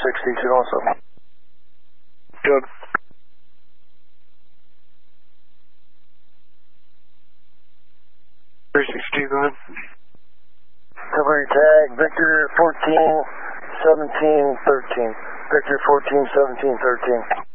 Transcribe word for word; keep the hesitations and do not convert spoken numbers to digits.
sixty-two also. Good. three sixty-two, go ahead. Temporary tag, Victor fourteen seventeen thirteen. Victor fourteen seventeen thirteen.